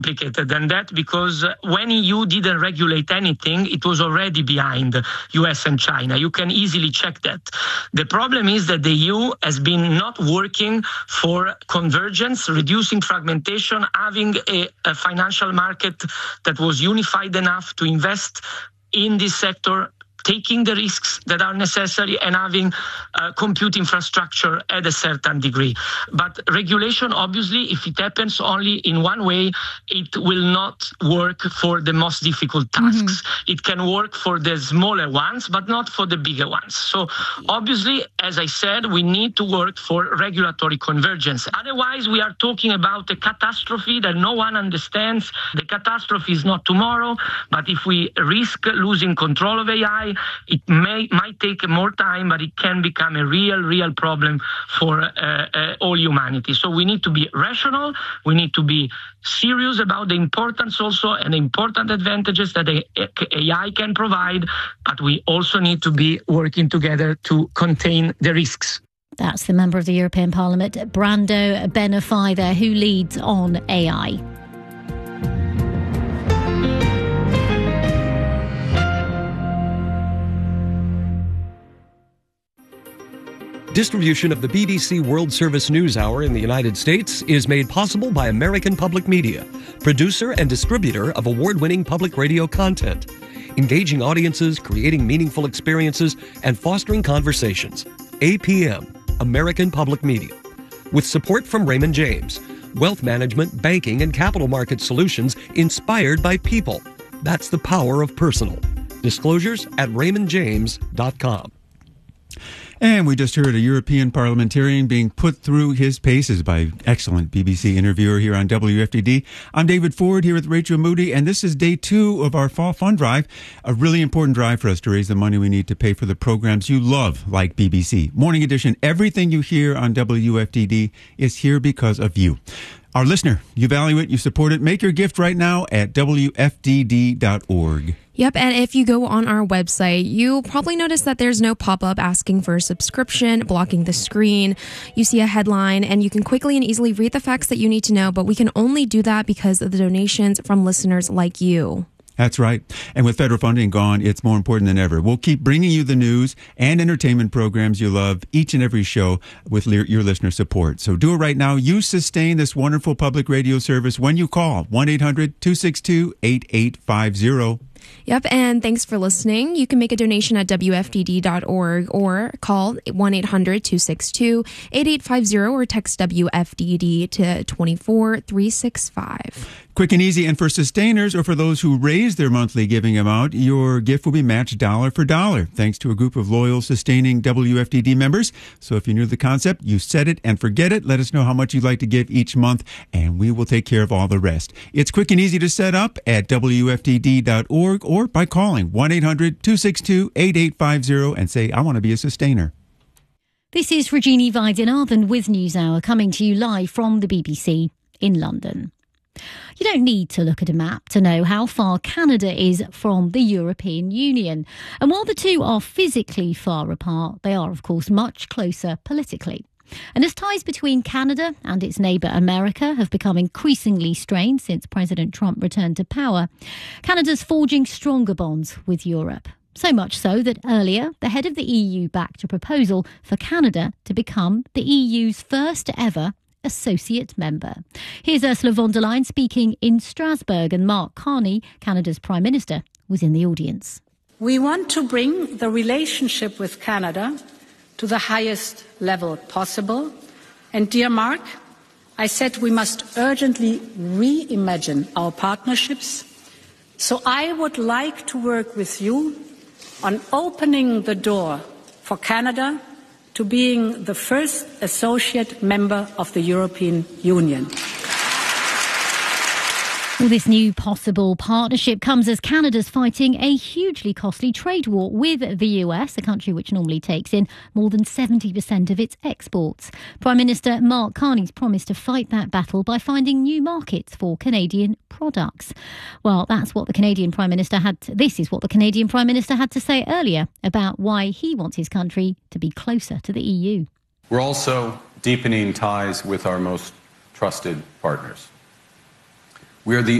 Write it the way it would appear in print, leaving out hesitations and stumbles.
complicated than that, because when EU didn't regulate anything, it was already behind US and China. You can easily check that. The problem is that the EU has been not working for convergence, reducing fragmentation, having a financial market that was unified enough to invest in this sector, taking the risks that are necessary, and having compute infrastructure at a certain degree. But regulation, obviously, if it happens only in one way, it will not work for the most difficult tasks. It can work for the smaller ones, but not for the bigger ones. So obviously, as I said, we need to work for regulatory convergence. Otherwise, we are talking about a catastrophe that no one understands. The catastrophe is not tomorrow, but if we risk losing control of AI, it might take more time, but it can become a real problem for all humanity. So we need to be rational. We need to be serious about the importance also and the important advantages that AI can provide, but we also need to be working together to contain the risks. That's the member of the European Parliament, Brando Benifei there, who leads on AI. Distribution of the BBC World Service News Hour in the United States is made possible by American Public Media, producer and distributor of award-winning public radio content, engaging audiences, creating meaningful experiences, and fostering conversations. APM, American Public Media. With support from Raymond James, wealth management, banking, and capital market solutions inspired by people. That's the power of personal. Disclosures at raymondjames.com. And we just heard a European parliamentarian being put through his paces by excellent BBC interviewer here on WFDD. I'm David Ford here with Rachel Moody, and this is day 2 of our Fall Fund Drive, a really important drive for us to raise the money we need to pay for the programs you love, like BBC. Morning Edition, everything you hear on WFDD is here because of you. Our listener, you value it, you support it. Make your gift right now at WFDD.org. Yep, and if you go on our website, you'll probably notice that there's no pop-up asking for a subscription, blocking the screen. You see a headline, and you can quickly and easily read the facts that you need to know, but we can only do that because of the donations from listeners like you. That's right. And with federal funding gone, it's more important than ever. We'll keep bringing you the news and entertainment programs you love each and every show with your listener support. So do it right now. You sustain this wonderful public radio service when you call 1-800-262-8850. Yep, and thanks for listening. You can make a donation at WFDD.org or call 1-800-262-8850 or text WFDD to 24365. Quick and easy. And for sustainers or for those who raise their monthly giving amount, your gift will be matched dollar for dollar, thanks to a group of loyal, sustaining WFDD members. So if you're new to the concept, you set it and forget it. Let us know how much you'd like to give each month, and we will take care of all the rest. It's quick and easy to set up at WFDD.org or by calling 1-800-262-8850 and say, I want to be a sustainer. This is Regina Vaidyanathan with NewsHour, coming to you live from the BBC in London. You don't need to look at a map to know how far Canada is from the European Union. And while the two are physically far apart, they are, of course, much closer politically. And as ties between Canada and its neighbour America have become increasingly strained since President Trump returned to power, Canada's forging stronger bonds with Europe. So much so that earlier, the head of the EU backed a proposal for Canada to become the EU's first ever associate member. Here's Ursula von der Leyen speaking in Strasbourg, and Mark Carney, Canada's Prime Minister, was in the audience. We want to bring the relationship with Canada to the highest level possible. And dear Mark, I said we must urgently reimagine our partnerships. So I would like to work with you on opening the door for Canada to being the first associate member of the European Union. Well, this new possible partnership comes as Canada's fighting a hugely costly trade war with the US, a country which normally takes in more than 70% of its exports. Prime Minister Mark Carney's promised to fight that battle by finding new markets for Canadian products. Well, this is what the Canadian Prime Minister had to say earlier about why he wants his country to be closer to the EU. We're also deepening ties with our most trusted partners. We are the